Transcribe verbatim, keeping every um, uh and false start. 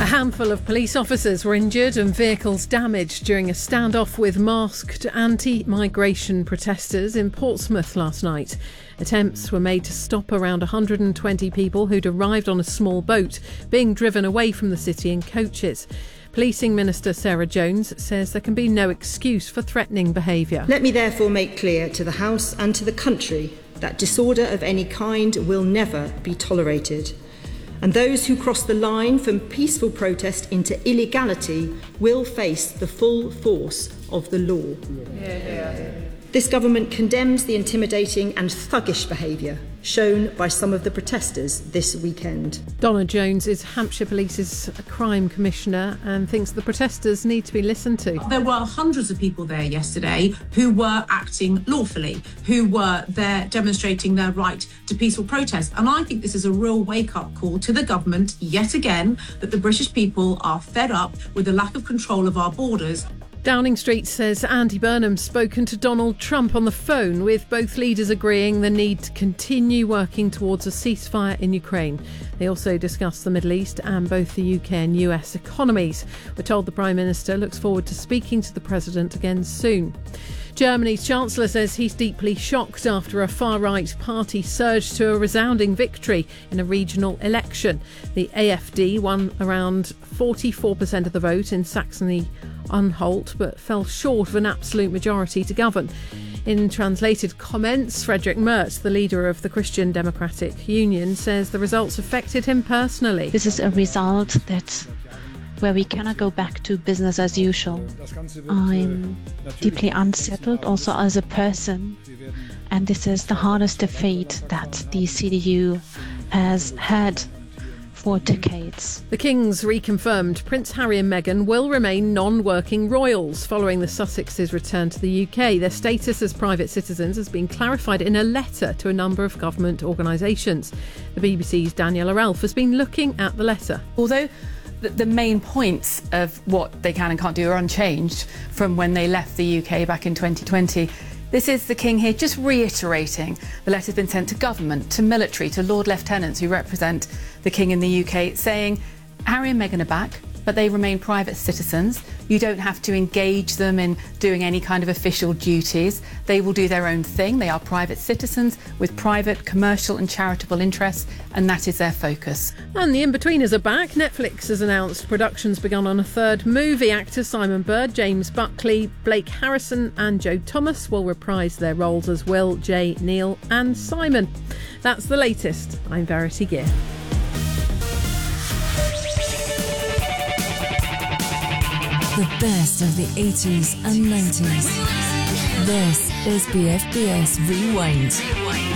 A handful of police officers were injured and vehicles damaged during a standoff with masked anti-migration protesters in Portsmouth last night. Attempts were made to stop around one hundred twenty people who'd arrived on a small boat being driven away from the city in coaches. Policing Minister Sarah Jones says there can be no excuse for threatening behaviour. Let me therefore make clear to the House and to the country that disorder of any kind will never be tolerated. And those who cross the line from peaceful protest into illegality will face the full force of the law. Yeah, yeah. This government condemns the intimidating and thuggish behaviour shown by some of the protesters this weekend. Donna Jones is Hampshire Police's crime commissioner and thinks the protesters need to be listened to. There were hundreds of people there yesterday who were acting lawfully, who were there demonstrating their right to peaceful protest. And I think this is a real wake-up call to the government, yet again, that the British people are fed up with the lack of control of our borders. Downing Street says Andy Burnham's spoken to Donald Trump on the phone, with both leaders agreeing the need to continue working towards a ceasefire in Ukraine. They also discussed the Middle East and both the U K and U S economies. We're told the Prime Minister looks forward to speaking to the President again soon. Germany's Chancellor says he's deeply shocked after a far-right party surged to a resounding victory in a regional election. The A F D won around forty-four percent of the vote in Saxony-Anhalt, but fell short of an absolute majority to govern. In translated comments, Friedrich Merz, the leader of the Christian Democratic Union, says the results affected him personally. This is a result that where we cannot go back to business as usual. I'm deeply unsettled also as a person, and this is the hardest defeat that the C D U has had for decades. The Kings reconfirmed Prince Harry and Meghan will remain non-working royals following the Sussexes' return to the U K. Their status as private citizens has been clarified in a letter to a number of government organisations. The B B C's Daniela Ralph has been looking at the letter. Although the main points of what they can and can't do are unchanged from when they left the U K back in twenty twenty. This is the King here just reiterating the letter's been sent to government, to military, to Lord Lieutenants who represent the King in the U K, saying Harry and Meghan are back, but they remain private citizens. You don't have to engage them in doing any kind of official duties. They will do their own thing. They are private citizens with private, commercial and charitable interests, and that is their focus. And the In-Betweeners are back. Netflix has announced production's begun on a third movie. Actors Simon Bird, James Buckley, Blake Harrison and Joe Thomas will reprise their roles as Will, Jay, Neil and Simon. That's the latest. I'm Verity Gear. The best of the eighties and nineties. This is B F B S Rewind.